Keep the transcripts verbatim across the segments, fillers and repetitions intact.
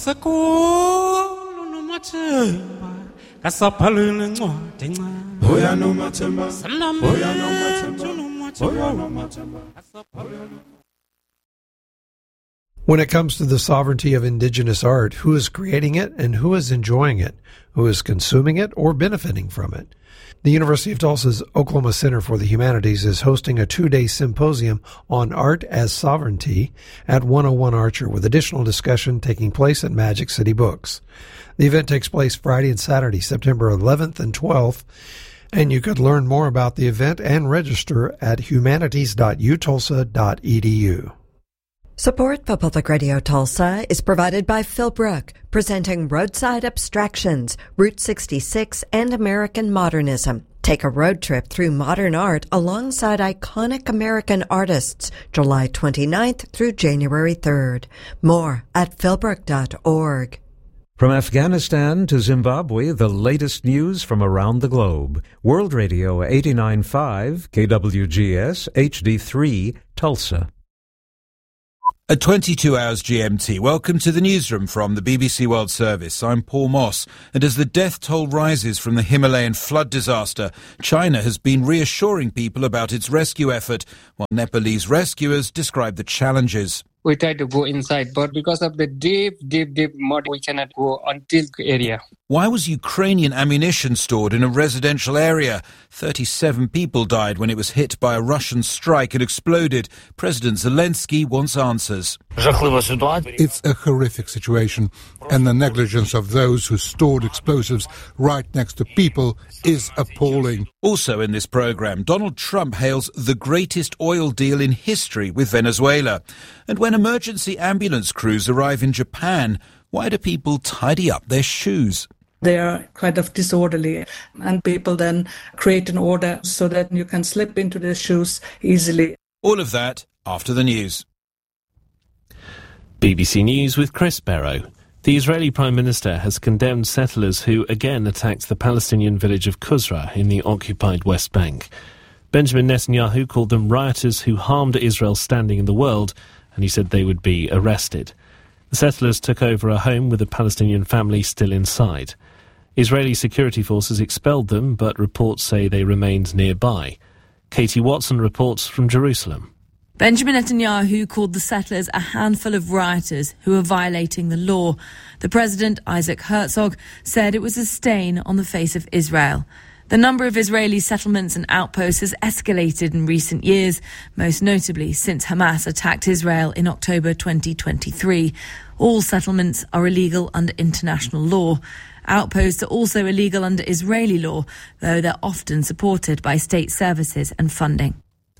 When it comes to the sovereignty of indigenous art, who is creating it and who is enjoying it, who is consuming it or benefiting from it? The University of Tulsa's Oklahoma Center for the Humanities is hosting a two-day symposium on art as sovereignty at one oh one Archer, with additional discussion taking place at Magic City Books. The event takes place Friday and Saturday, September eleventh and twelfth, and you could learn more about the event and register at humanities dot u tulsa dot e d u. Support for Public Radio Tulsa is provided by Philbrook, presenting Roadside Abstractions, Route sixty-six, and American Modernism. Take a road trip through modern art alongside iconic American artists, July twenty-ninth through January third. More at philbrook dot org. From Afghanistan to Zimbabwe, the latest news from around the globe. World Radio eighty-nine point five, K W G S, H D three, Tulsa. At twenty-two hours G M T, welcome to the newsroom from the B B C World Service. I'm Paul Moss, and as the death toll rises from the Himalayan flood disaster, China has been reassuring people about its rescue effort, while Nepalese rescuers describe the challenges. We try to go inside, but because of the deep, deep, deep mud, we cannot go until the area. Why was Ukrainian ammunition stored in a residential area? thirty-seven people died when it was hit by a Russian strike and exploded. President Zelensky wants answers. It's a horrific situation, and the negligence of those who stored explosives right next to people is appalling. Also in this program, Donald Trump hails the greatest oil deal in history with Venezuela. And when emergency ambulance crews arrive in Japan, why do people tidy up their shoes? They are kind of disorderly, and people then create an order so that you can slip into their shoes easily. All of that after the news. B B C News with Chris Barrow. The Israeli Prime Minister has condemned settlers who again attacked the Palestinian village of Qusra in the occupied West Bank. Benjamin Netanyahu called them rioters who harmed Israel's standing in the world, and he said they would be arrested. The settlers took over a home with a Palestinian family still inside. Israeli security forces expelled them, but reports say they remained nearby. Katie Watson reports from Jerusalem. Benjamin Netanyahu called the settlers a handful of rioters who are violating the law. The president, Isaac Herzog, said it was a stain on the face of Israel. The number of Israeli settlements and outposts has escalated in recent years, most notably since Hamas attacked Israel in October twenty twenty-three. All settlements are illegal under international law. Outposts are also illegal under Israeli law, though they're often supported by state services and funding.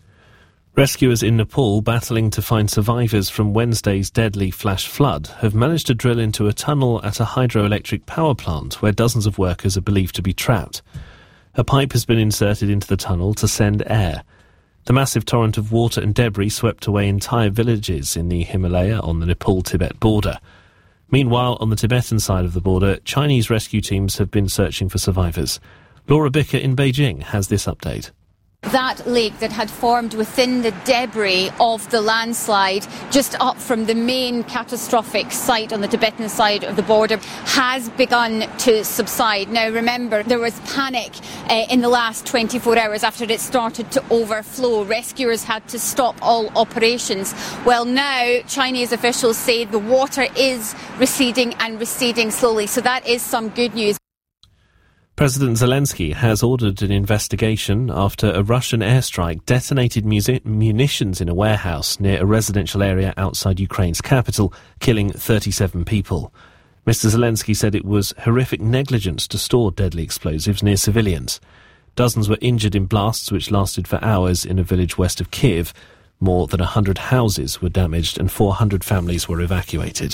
Rescuers in Nepal, battling to find survivors from Wednesday's deadly flash flood, have managed to drill into a tunnel at a hydroelectric power plant where dozens of workers are believed to be trapped. A pipe has been inserted into the tunnel to send air. The massive torrent of water and debris swept away entire villages in the Himalaya on the Nepal-Tibet border. Meanwhile, on the Tibetan side of the border, Chinese rescue teams have been searching for survivors. Laura Bicker in Beijing has this update. That lake that had formed within the debris of the landslide just up from the main catastrophic site on the Tibetan side of the border has begun to subside. Now remember, there was panic uh, in the last twenty-four hours after it started to overflow. Rescuers had to stop all operations. Well, now Chinese officials say the water is receding and receding slowly, so that is some good news. President Zelensky has ordered an investigation after a Russian airstrike detonated music- munitions in a warehouse near a residential area outside Ukraine's capital, killing thirty-seven people. Mister Zelensky said it was horrific negligence to store deadly explosives near civilians. Dozens were injured in blasts which lasted for hours in a village west of Kiev. More than one hundred houses were damaged and four hundred families were evacuated.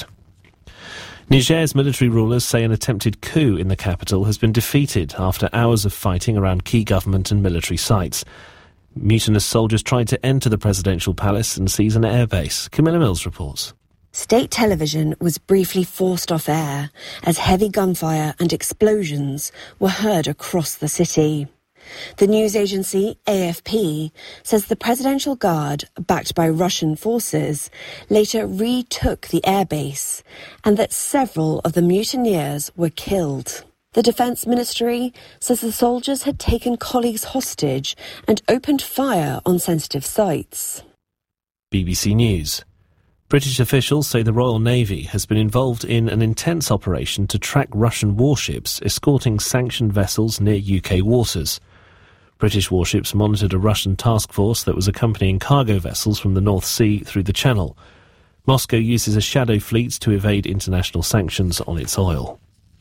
Niger's military rulers say an attempted coup in the capital has been defeated after hours of fighting around key government and military sites. Mutinous soldiers tried to enter the presidential palace and seize an airbase. Camilla Mills reports. State television was briefly forced off air as heavy gunfire and explosions were heard across the city. The news agency A F P says the Presidential Guard, backed by Russian forces, later retook the airbase and that several of the mutineers were killed. The Defence Ministry says the soldiers had taken colleagues hostage and opened fire on sensitive sites. B B C News. British officials say the Royal Navy has been involved in an intense operation to track Russian warships escorting sanctioned vessels near U K waters. British warships monitored a Russian task force that was accompanying cargo vessels from the North Sea through the Channel. Moscow uses a shadow fleet to evade international sanctions on its oil.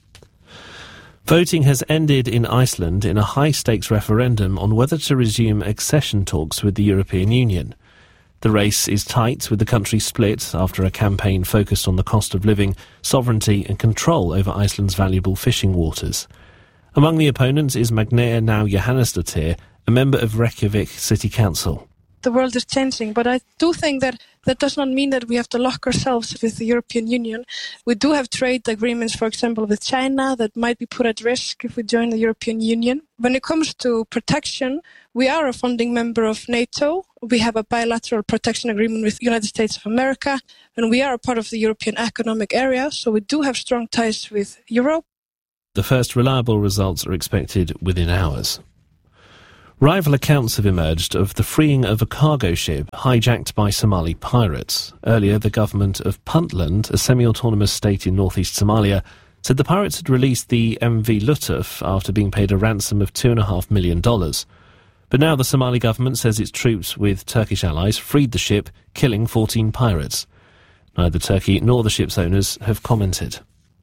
Voting has ended in Iceland in a high-stakes referendum on whether to resume accession talks with the European Union. The race is tight, with the country split after a campaign focused on the cost of living, sovereignty and control over Iceland's valuable fishing waters. Among the opponents is Magnea Now Johannesdottir, a member of Reykjavik City Council. The world is changing, but I do think that that does not mean that we have to lock ourselves with the European Union. We do have trade agreements, for example, with China that might be put at risk if we join the European Union. When it comes to protection, we are a founding member of NATO. We have a bilateral protection agreement with the United States of America, and we are a part of the European Economic Area, so we do have strong ties with Europe. The first reliable results are expected within hours. Rival accounts have emerged of the freeing of a cargo ship hijacked by Somali pirates. Earlier, the government of Puntland, a semi-autonomous state in northeast Somalia, said the pirates had released the M V Lutuf after being paid a ransom of two point five million dollars. But now the Somali government says its troops with Turkish allies freed the ship, killing fourteen pirates. Neither Turkey nor the ship's owners have commented.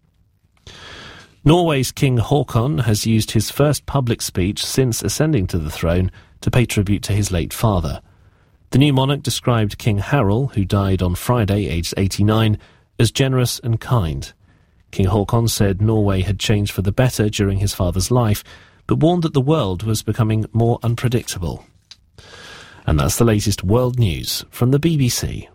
Norway's King Haakon has used his first public speech since ascending to the throne to pay tribute to his late father. The new monarch described King Harald, who died on Friday, aged eighty-nine, as generous and kind. King Haakon said Norway had changed for the better during his father's life, but warned that the world was becoming more unpredictable. And that's the latest world news from the B B C.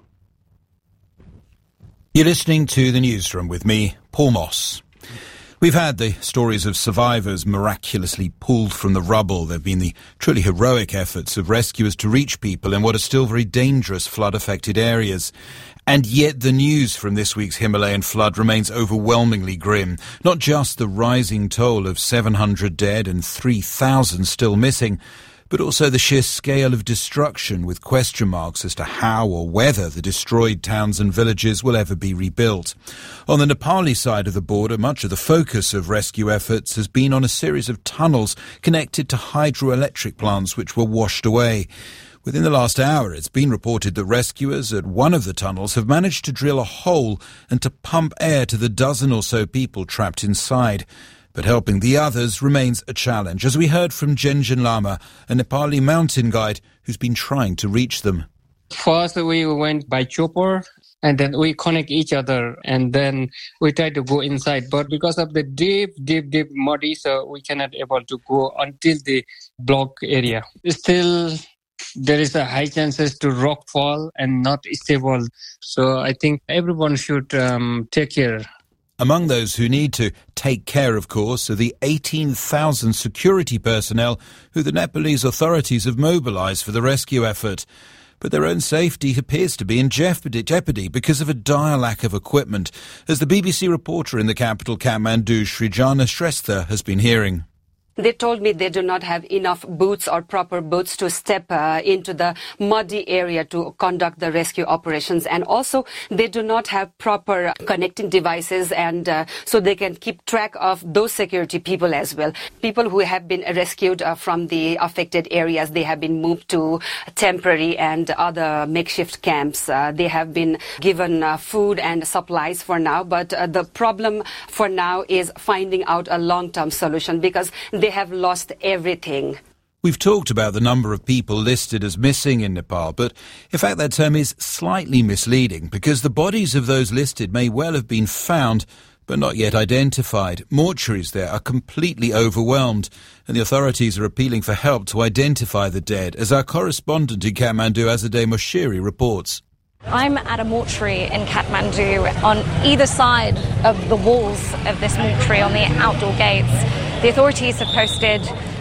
You're listening to the Newsroom with me, Paul Moss. We've had the stories of survivors miraculously pulled from the rubble. There have been the truly heroic efforts of rescuers to reach people in what are still very dangerous flood-affected areas. And yet the news from this week's Himalayan flood remains overwhelmingly grim. Not just the rising toll of seven hundred dead and three thousand still missing, but also the sheer scale of destruction, with question marks as to how or whether the destroyed towns and villages will ever be rebuilt. On the Nepali side of the border, much of the focus of rescue efforts has been on a series of tunnels connected to hydroelectric plants which were washed away. Within the last hour, it's been reported that rescuers at one of the tunnels have managed to drill a hole and to pump air to the dozen or so people trapped inside. But helping the others remains a challenge, as we heard from Jenjen Lama, a Nepali mountain guide who's been trying to reach them. First, we went by chopper, and then we connect each other, and then we try to go inside. But because of the deep, deep, deep muddy, so we cannot able to go until the block area. Still, there is a high chances to rock fall and not stable. So I think everyone should um, take care. Among those who need to take care, of course, are the eighteen thousand security personnel who the Nepalese authorities have mobilised for the rescue effort. But their own safety appears to be in jeopardy, jeopardy because of a dire lack of equipment, as the B B C reporter in the capital, Kathmandu, Srijana Shrestha, has been hearing. They told me they do not have enough boots or proper boots to step uh, into the muddy area to conduct the rescue operations. And also, they do not have proper connecting devices, and uh, so they can keep track of those security people as well. People who have been rescued uh, from the affected areas, they have been moved to temporary and other makeshift camps. Uh, they have been given uh, food and supplies for now, but uh, the problem for now is finding out a long-term solution, because they They have lost everything. We've talked about the number of people listed as missing in Nepal, but in fact that term is slightly misleading, because the bodies of those listed may well have been found but not yet identified. Mortuaries there are completely overwhelmed, and the authorities are appealing for help to identify the dead, as our correspondent in Kathmandu, Azadeh Moshiri, reports. I'm at a mortuary in Kathmandu. On either side of the walls of this mortuary, on the outdoor gates, the authorities have posted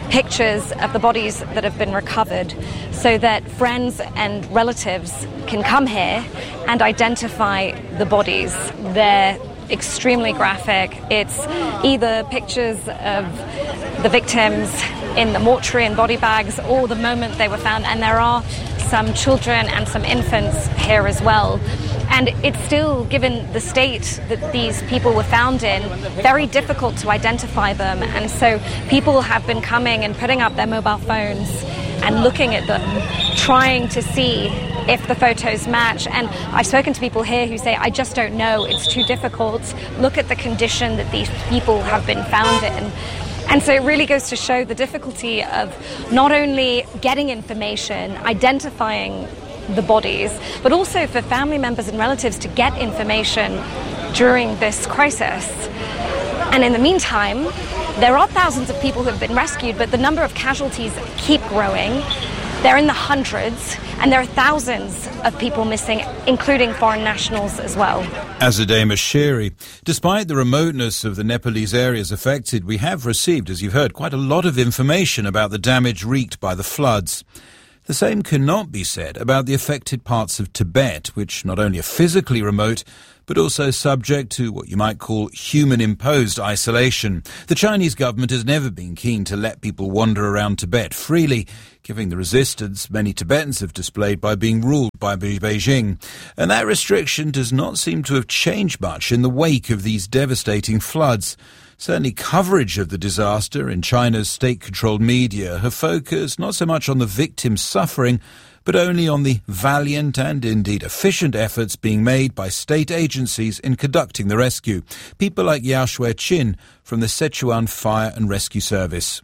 pictures of the bodies that have been recovered so that friends and relatives can come here and identify the bodies. They're extremely graphic. It's either pictures of the victims in the mortuary and body bags or the moment they were found, and there are some children and some infants here as well. And it's still, given the state that these people were found in, very difficult to identify them. And so people have been coming and putting up their mobile phones and looking at them, trying to see if the photos match. And I've spoken to people here who say, I just don't know, it's too difficult. Look at the condition that these people have been found in. And so it really goes to show the difficulty of not only getting information, identifying the bodies, but also for family members and relatives to get information during this crisis. And in the meantime, there are thousands of people who have been rescued, but the number of casualties keep growing. They're in the hundreds, and there are thousands of people missing, including foreign nationals as well. Azadeh Moshiri. Despite the remoteness of the Nepalese areas affected, we have received, as you've heard, quite a lot of information about the damage wreaked by the floods. The same cannot be said about the affected parts of Tibet, which not only are physically remote, but also subject to what you might call human-imposed isolation. The Chinese government has never been keen to let people wander around Tibet freely, giving the resistance many Tibetans have displayed by being ruled by Beijing. And that restriction does not seem to have changed much in the wake of these devastating floods. Certainly coverage of the disaster in China's state-controlled media have focused not so much on the victims' suffering, but only on the valiant and indeed efficient efforts being made by state agencies in conducting the rescue. People like Yao Shui-chin from the Sichuan Fire and Rescue Service.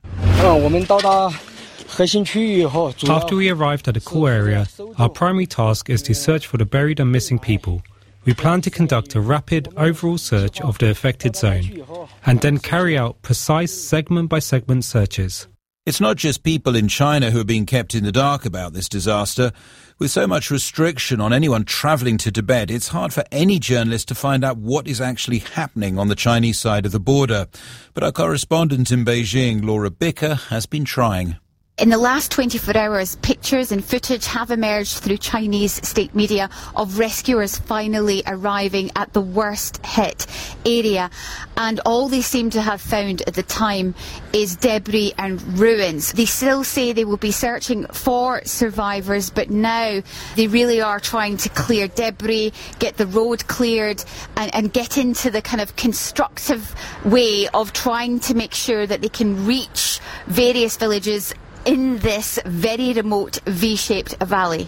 After we arrived at the core area, our primary task is to search for the buried and missing people. We plan to conduct a rapid overall search of the affected zone and then carry out precise segment-by-segment searches. It's not just people in China who are being kept in the dark about this disaster. With so much restriction on anyone travelling to Tibet, it's hard for any journalist to find out what is actually happening on the Chinese side of the border. But our correspondent in Beijing, Laura Bicker, has been trying. In the last twenty-four hours, pictures and footage have emerged through Chinese state media of rescuers finally arriving at the worst hit area. And all they seem to have found at the time is debris and ruins. They still say they will be searching for survivors, but now they really are trying to clear debris, get the road cleared, and, and get into the kind of constructive way of trying to make sure that they can reach various villages in this very remote V-shaped valley.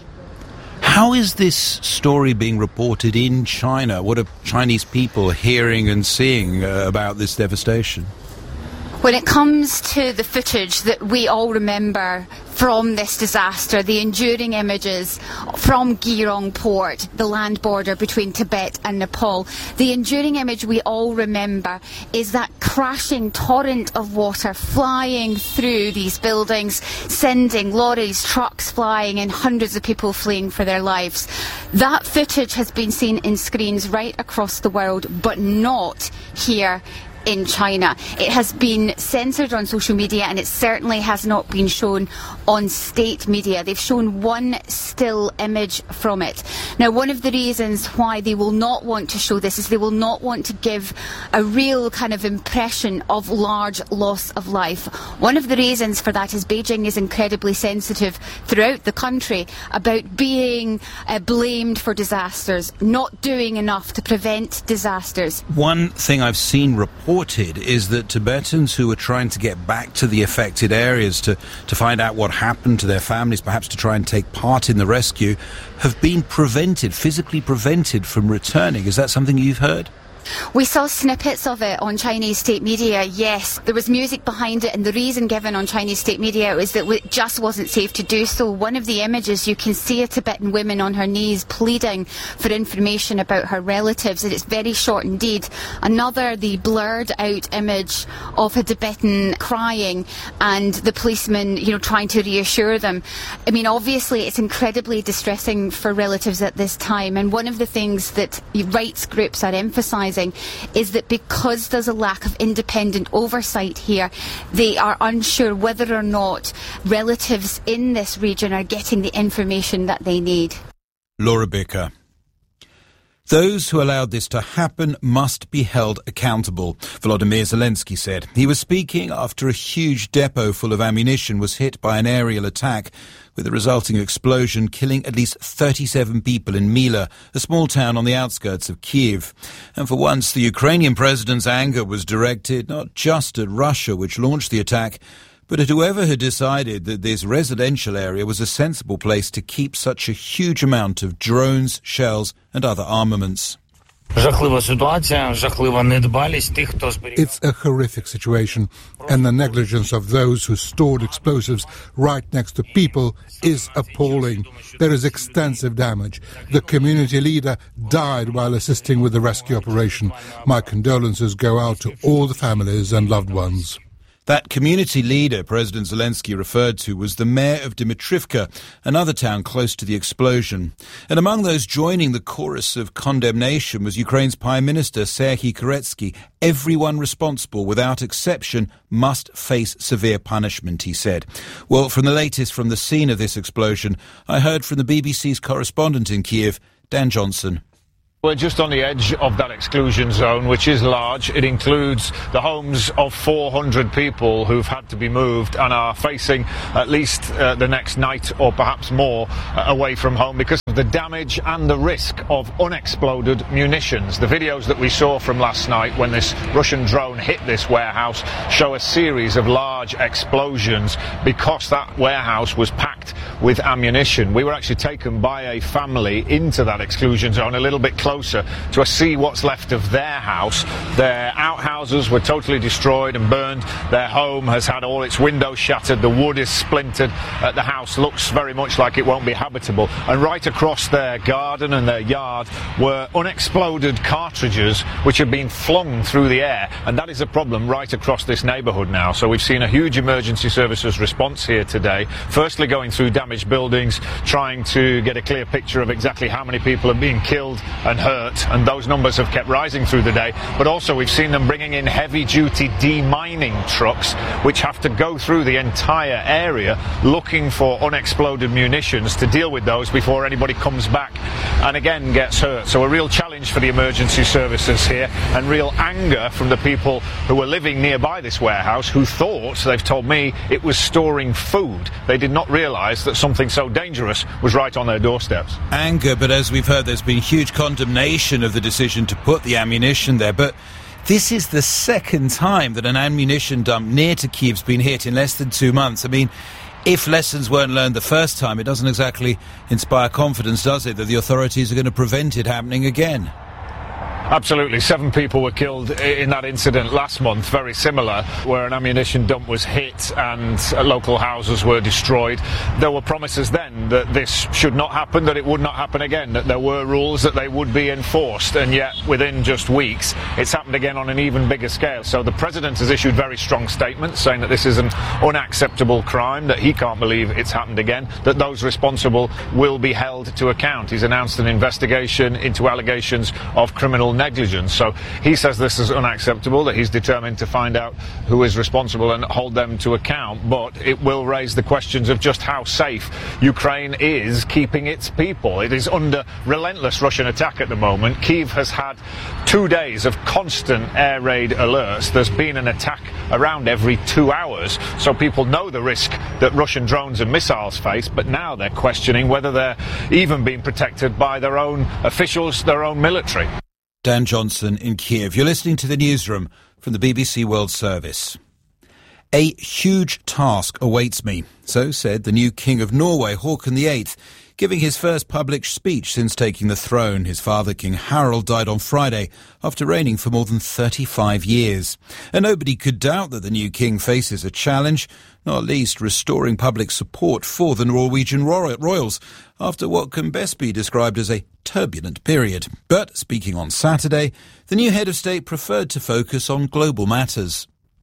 How is this story being reported in China? What are Chinese people hearing and seeing uh, about this devastation? When it comes to the footage that we all remember from this disaster, the enduring images from Girong port, the land border between Tibet and Nepal, the enduring image we all remember is that crashing torrent of water flying through these buildings, sending lorries, trucks flying and hundreds of people fleeing for their lives. That footage has been seen in screens right across the world, but not here in China. It has been censored on social media, and it certainly has not been shown on state media. They've shown one still image from it. Now, one of the reasons why they will not want to show this is they will not want to give a real kind of impression of large loss of life. One of the reasons for that is Beijing is incredibly sensitive throughout the country about being uh, blamed for disasters, not doing enough to prevent disasters. One thing I've seen reported is that Tibetans who are trying to get back to the affected areas to, to find out what happened to their families, perhaps to try and take part in the rescue, have been prevented, physically prevented from returning. Is that something you've heard? We saw snippets of it on Chinese state media, yes. There was music behind it, and the reason given on Chinese state media was that it just wasn't safe to do so. One of the images, you can see a Tibetan woman on her knees pleading for information about her relatives, and it's very short indeed. Another, the blurred out image of a Tibetan crying and the policeman, you know, trying to reassure them. I mean, obviously it's incredibly distressing for relatives at this time, and one of the things that rights groups are emphasising emphasising is that because there's a lack of independent oversight here, they are unsure whether or not relatives in this region are getting the information that they need. Laura Bicker. Those who allowed this to happen must be held accountable, Volodymyr Zelensky said. He was speaking after a huge depot full of ammunition was hit by an aerial attack, with the resulting explosion killing at least thirty-seven people in Mila, a small town on the outskirts of Kyiv. And for once, the Ukrainian president's anger was directed not just at Russia, which launched the attack, but at whoever had decided that this residential area was a sensible place to keep such a huge amount of drones, shells and other armaments. It's a horrific situation, and the negligence of those who stored explosives right next to people is appalling. There is extensive damage. The community leader died while assisting with the rescue operation. My condolences go out to all the families and loved ones. That community leader President Zelensky referred to was the mayor of Dmitrivka, another town close to the explosion. And among those joining the chorus of condemnation was Ukraine's Prime Minister Serhiy Koretsky. Everyone responsible, without exception, must face severe punishment, he said. Well, from the latest from the scene of this explosion, I heard from the B B C's correspondent in Kyiv, Dan Johnson. We're just on the edge of that exclusion zone, which is large. It includes the homes of four hundred people who've had to be moved and are facing at least uh, the next night or perhaps more uh, away from home because of the damage and the risk of unexploded munitions. The videos that we saw from last night when this Russian drone hit this warehouse show a series of large explosions because that warehouse was packed with ammunition. We were actually taken by a family into that exclusion zone a little bit closer to see what's left of their house. Their outhouses were totally destroyed and burned. Their home has had all its windows shattered. The wood is splintered. Uh, the house looks very much like it won't be habitable. And right across their garden and their yard were unexploded cartridges which have been flung through the air. And that is a problem right across this neighbourhood now. So we've seen a huge emergency services response here today. Firstly, going through damaged buildings, trying to get a clear picture of exactly how many people are being killed and hurt, and those numbers have kept rising through the day. But also we've seen them bringing in heavy-duty demining trucks which have to go through the entire area looking for unexploded munitions to deal with those before anybody comes back and again gets hurt. So a real challenge for the emergency services here, and real anger from the people who were living nearby this warehouse who thought, they've told me, it was storing food. They did not realise that something so dangerous was right on their doorsteps. Anger, but as we've heard, there's been huge condemnation of the decision to put the ammunition there. But this is the second time that an ammunition dump near to Kyiv's been hit in less than two months. I mean, if lessons weren't learned the first time, it doesn't exactly inspire confidence, does it, that the authorities are going to prevent it happening again? Absolutely. Seven people were killed in that incident last month, very similar, where an ammunition dump was hit and local houses were destroyed. There were promises then that this should not happen, that it would not happen again, that there were rules, that they would be enforced, and yet within just weeks it's happened again on an even bigger scale. So the President has issued very strong statements saying that this is an unacceptable crime, that he can't believe it's happened again, that those responsible will be held to account. He's announced an investigation into allegations of criminal negligence. So he says this is unacceptable, that he's determined to find out who is responsible and hold them to account. But it will raise the questions of just how safe Ukraine is keeping its people. It is under relentless Russian attack at the moment. Kyiv has had two days of constant air raid alerts. There's been an attack around every two hours. So people know the risk that Russian drones and missiles face, but now they're questioning whether they're even being protected by their own officials, their own military. Dan Johnson in Kyiv. You're listening to the Newsroom from the B B C World Service. A huge task awaits me, so said the new King of Norway, Haakon the eighth, giving his first public speech since taking the throne. His father, King Harald, died on Friday after reigning for more than thirty-five years. And nobody could doubt that the new king faces a challenge, not least restoring public support for the Norwegian royals after what can best be described as a turbulent period. But speaking on Saturday, the new head of state preferred to focus on global matters.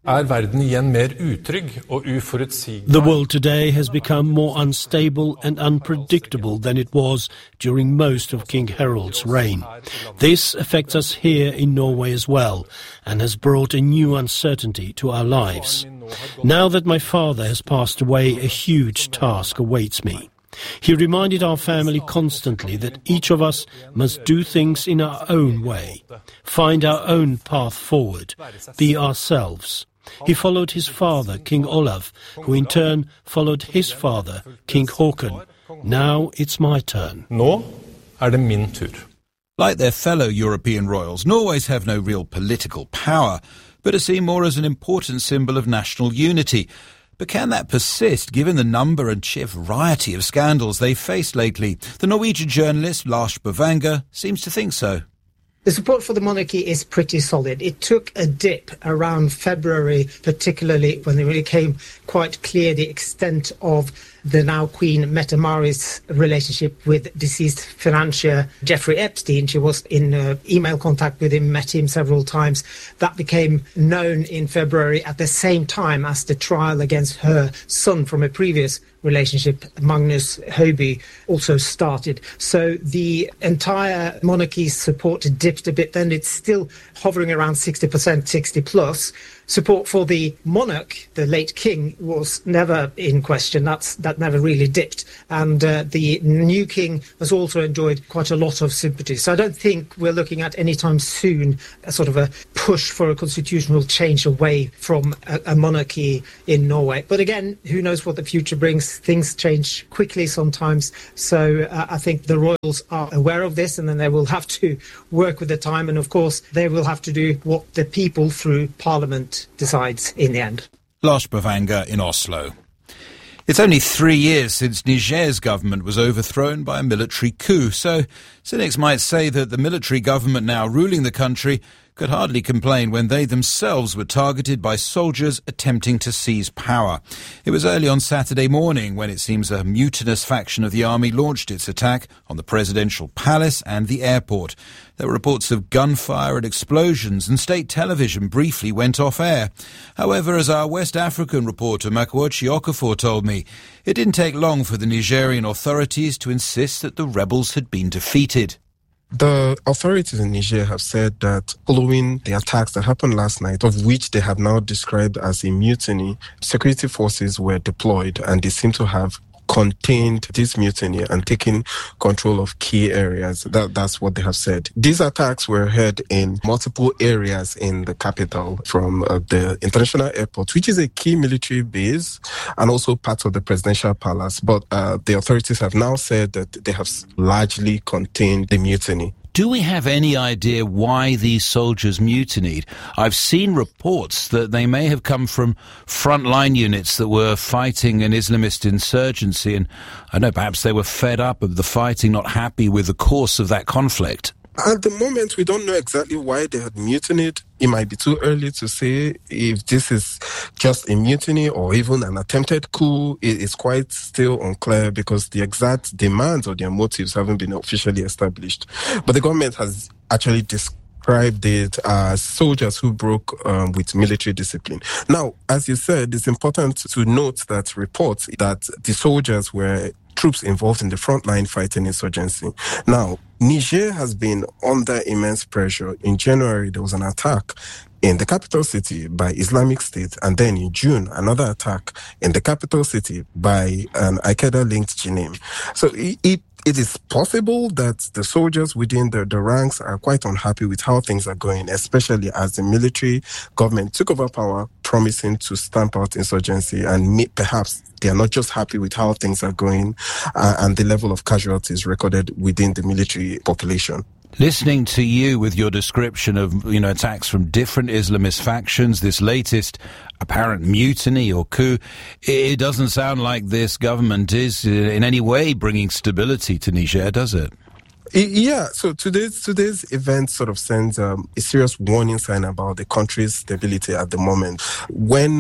The world today has become more unstable and unpredictable than it was during most of King Harald's reign. This affects us here in Norway as well, and has brought a new uncertainty to our lives. Now that my father has passed away, a huge task awaits me. He reminded our family constantly that each of us must do things in our own way, find our own path forward, be ourselves. He followed his father, King Olav, who in turn followed his father, King Håkon. Now it's my turn. Nå er det min tur. Like their fellow European royals, Norways have no real political power, but are seen more as an important symbol of national unity. But can that persist, given the number and sheer variety of scandals they've faced lately? The Norwegian journalist Lars Bavanger seems to think so. The support for the monarchy is pretty solid. It took a dip around February, particularly when it really became quite clear the extent of the now Queen Mette Mari's relationship with deceased financier Jeffrey Epstein. She was in uh, email contact with him, met him several times. That became known in February at the same time as the trial against her son from a previous relationship, Magnus Høby, also started. So the entire monarchy's support dipped a bit. Then it's still hovering around sixty percent, sixty plus. Support for the monarch, the late king, was never in question. That's that never really dipped. And uh, the new king has also enjoyed quite a lot of sympathy. So I don't think we're looking at anytime soon a sort of a push for a constitutional change away from a, a monarchy in Norway. But again, who knows what the future brings? Things change quickly sometimes. So uh, I think the royals are aware of this, and then they will have to work with the time. And of course, they will have to do what the people through Parliament decides in the end. Lars Bavanger in Oslo. It's only three years since Niger's government was overthrown by a military coup, so cynics might say that the military government now ruling the country could hardly complain when they themselves were targeted by soldiers attempting to seize power. It was early on Saturday morning when it seems a mutinous faction of the army launched its attack on the presidential palace and the airport. There were reports of gunfire and explosions, and state television briefly went off air. However, as our West African reporter Makochi Okafor told me, it didn't take long for the Nigerian authorities to insist that the rebels had been defeated. The authorities in Niger have said that following the attacks that happened last night, of which they have now described as a mutiny, security forces were deployed and they seem to have contained this mutiny and taken control of key areas. That, that's what they have said. These attacks were heard in multiple areas in the capital, from uh, the international airport, which is a key military base, and also part of the presidential palace. But uh, the authorities have now said that they have largely contained the mutiny. Do we have any idea why these soldiers mutinied? I've seen reports that they may have come from frontline units that were fighting an Islamist insurgency, and I know perhaps they were fed up of the fighting, not happy with the course of that conflict. At the moment, we don't know exactly why they had mutinied. It might be too early to say if this is just a mutiny or even an attempted coup. It is quite still unclear because the exact demands or their motives haven't been officially established. But the government has actually described it as soldiers who broke um, with military discipline. Now, as you said, it's important to note that reports that the soldiers were troops involved in the frontline fighting insurgency. Now, Niger has been under immense pressure. In January, there was an attack in the capital city by Islamic State, and then in June, another attack in the capital city by an Al-Qaeda-linked Jinim. So it, it It is possible that the soldiers within the, the ranks are quite unhappy with how things are going, especially as the military government took over power, promising to stamp out insurgency, and may, perhaps they are not just happy with how things are going uh, and the level of casualties recorded within the military population. Listening to you with your description of, you know, attacks from different Islamist factions, this latest apparent mutiny or coup, it doesn't sound like this government is in any way bringing stability to Niger, does it? Yeah, so today's today's event sort of sends um, a serious warning sign about the country's stability at the moment. When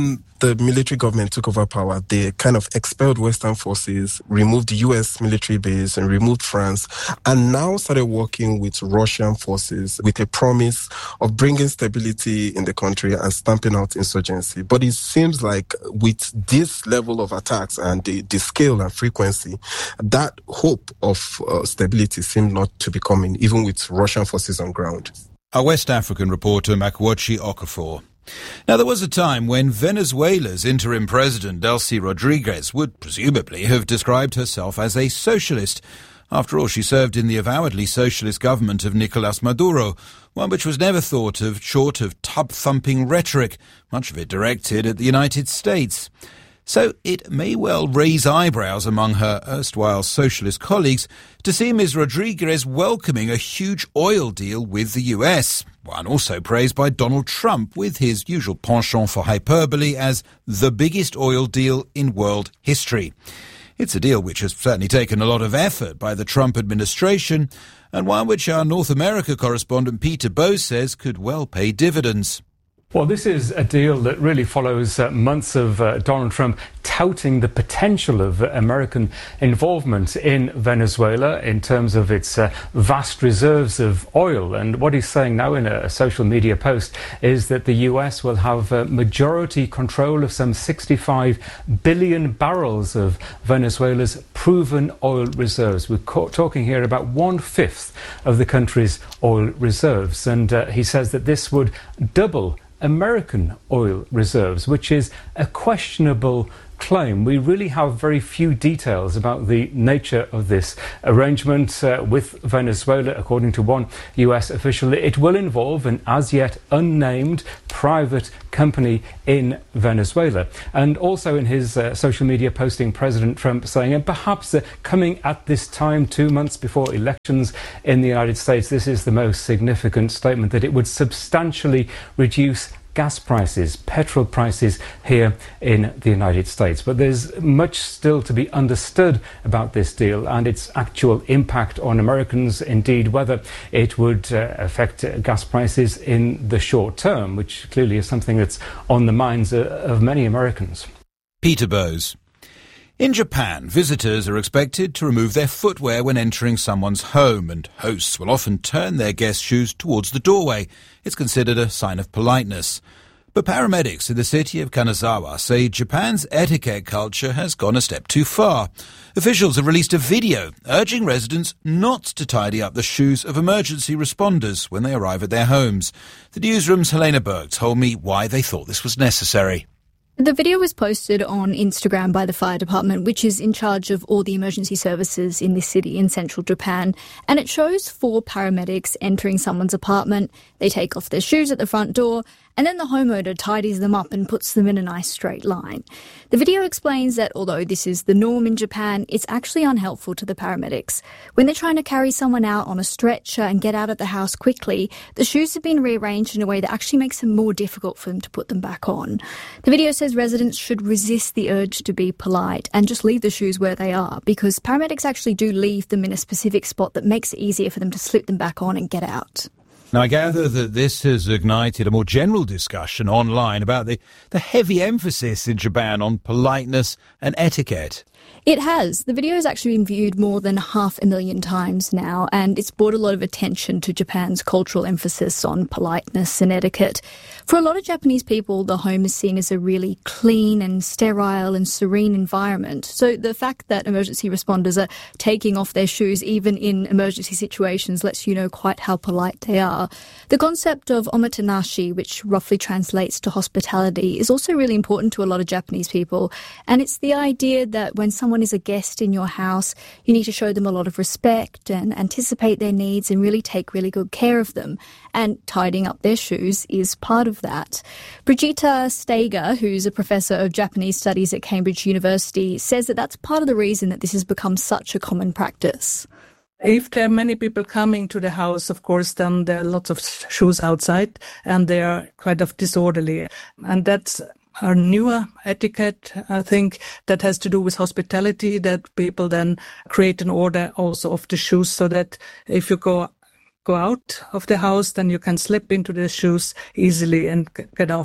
the military government took over power, they kind of expelled Western forces, removed the U S military base and removed France, and now started working with Russian forces with a promise of bringing stability in the country and stamping out insurgency. But it seems like with this level of attacks and the, the scale and frequency, that hope of uh, stability seemed not to be coming, even with Russian forces on ground. Our West African reporter, Makwachi Okafor. Now, there was a time when Venezuela's interim president, Delcy Rodriguez, would presumably have described herself as a socialist. After all, she served in the avowedly socialist government of Nicolas Maduro, one which was never thought of short of tub-thumping rhetoric, much of it directed at the United States. So it may well raise eyebrows among her erstwhile socialist colleagues to see Miz Rodriguez welcoming a huge oil deal with the U S, one also praised by Donald Trump with his usual penchant for hyperbole as the biggest oil deal in world history. It's a deal which has certainly taken a lot of effort by the Trump administration, and one which our North America correspondent Peter Bowes says could well pay dividends. Well, this is a deal that really follows uh, months of uh, Donald Trump touting the potential of uh, American involvement in Venezuela in terms of its uh, vast reserves of oil. And what he's saying now in a, a social media post is that the U S will have uh, majority control of some sixty-five billion barrels of Venezuela's proven oil reserves. We're co- talking here about one-fifth of the country's oil reserves. And uh, he says that this would double American oil reserves, which is a questionable claim. We really have very few details about the nature of this arrangement uh, with Venezuela. According to one U S official, it will involve an as yet unnamed private company in Venezuela. And also in his uh, social media posting, President Trump saying, and perhaps uh, coming at this time two months before elections in the United States, this is the most significant statement, that it would substantially reduce gas prices, petrol prices here in the United States. But there's much still to be understood about this deal and its actual impact on Americans, indeed whether it would uh, affect uh, gas prices in the short term, which clearly is something that's on the minds uh, of many Americans. Peter Bowes. In Japan, visitors are expected to remove their footwear when entering someone's home, and hosts will often turn their guest shoes towards the doorway. It's considered a sign of politeness. But paramedics in the city of Kanazawa say Japan's etiquette culture has gone a step too far. Officials have released a video urging residents not to tidy up the shoes of emergency responders when they arrive at their homes. The newsroom's Helena Berg told me why they thought this was necessary. The video was posted on Instagram by the fire department, which is in charge of all the emergency services in this city in central Japan. And it shows four paramedics entering someone's apartment. They take off their shoes at the front door, and then the homeowner tidies them up and puts them in a nice straight line. The video explains that although this is the norm in Japan, it's actually unhelpful to the paramedics. When they're trying to carry someone out on a stretcher and get out of the house quickly, the shoes have been rearranged in a way that actually makes it more difficult for them to put them back on. The video says residents should resist the urge to be polite and just leave the shoes where they are, because paramedics actually do leave them in a specific spot that makes it easier for them to slip them back on and get out. Now, I gather that this has ignited a more general discussion online about the, the heavy emphasis in Japan on politeness and etiquette. It has. The video has actually been viewed more than half a million times now, and it's brought a lot of attention to Japan's cultural emphasis on politeness and etiquette. For a lot of Japanese people, the home is seen as a really clean and sterile and serene environment. So the fact that emergency responders are taking off their shoes even in emergency situations lets you know quite how polite they are. The concept of omotenashi, which roughly translates to hospitality, is also really important to a lot of Japanese people. And it's the idea that when someone is a guest in your house, you need to show them a lot of respect and anticipate their needs and really take really good care of them. And tidying up their shoes is part of that. Brigitta Steger, who's a professor of Japanese studies at Cambridge University, says that that's part of the reason that this has become such a common practice. If there are many people coming to the house, of course, then there are lots of shoes outside and they are kind of disorderly. And that's our newer etiquette, I think, that has to do with hospitality, that people then create an order also of the shoes so that if you go go out of the house, then you can slip into the shoes easily and get off.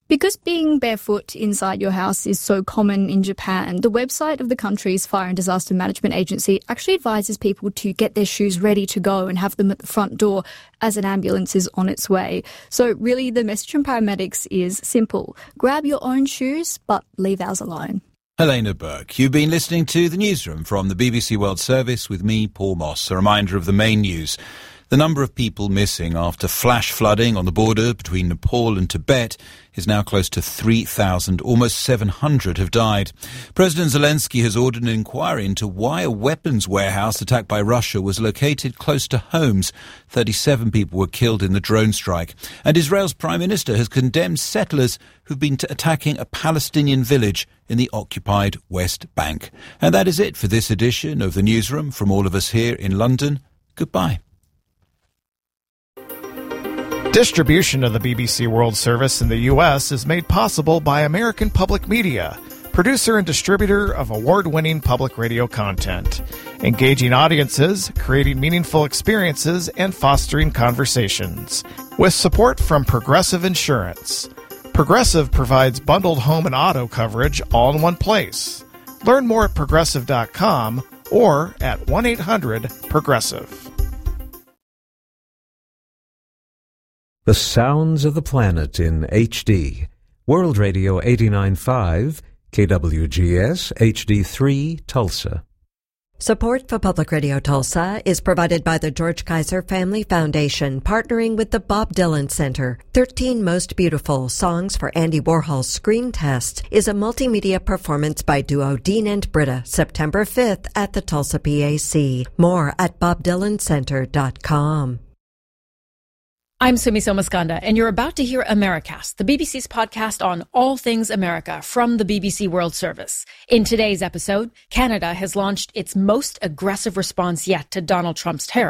Because being barefoot inside your house is so common in Japan, the website of the country's Fire and Disaster Management Agency actually advises people to get their shoes ready to go and have them at the front door as an ambulance is on its way. So really the message from paramedics is simple. Grab your own shoes, but leave ours alone. Helena Burke, you've been listening to The Newsroom from the B B C World Service with me, Paul Moss. A reminder of the main news. The number of people missing after flash flooding on the border between Nepal and Tibet is now close to three thousand. Almost seven hundred have died. President Zelensky has ordered an inquiry into why a weapons warehouse attacked by Russia was located close to homes. thirty-seven people were killed in the drone strike. And Israel's Prime Minister has condemned settlers who've been t- attacking a Palestinian village in the occupied West Bank. And that is it for this edition of The Newsroom. From all of us here in London, goodbye. Distribution of the B B C World Service in the U S is made possible by American Public Media, producer and distributor of award-winning public radio content, engaging audiences, creating meaningful experiences, and fostering conversations. With support from Progressive Insurance. Progressive provides bundled home and auto coverage all in one place. Learn more at progressive dot com or at one eight hundred progressive. The sounds of the planet in H D. World Radio eighty-nine point five, K W G S H D three, Tulsa. Support for Public Radio Tulsa is provided by the George Kaiser Family Foundation, partnering with the Bob Dylan Center. thirteen Most Beautiful Songs for Andy Warhol's Screen Test is a multimedia performance by duo Dean and Britta, September fifth at the Tulsa P A C. More at bob dylan center dot com. I'm Sumi Somaskanda, and you're about to hear Americast, the B B C's podcast on all things America from the B B C World Service. In today's episode, Canada has launched its most aggressive response yet to Donald Trump's tariffs.